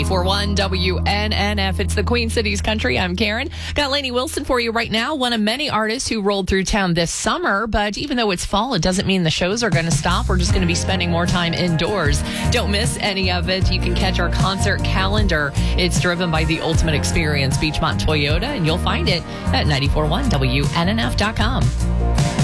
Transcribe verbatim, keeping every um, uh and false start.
ninety-four point one W N N F. It's the Queen City's Country. I'm Karen. Got Lainey Wilson for you right now, one of many artists who rolled through town this summer. But even though it's fall, it doesn't mean the shows are going to stop. We're just going to be spending more time indoors. Don't miss any of it. You can catch our concert calendar. It's driven by the Ultimate Experience, Beachmont Toyota, and you'll find it at ninety-four point one W N N F dot com.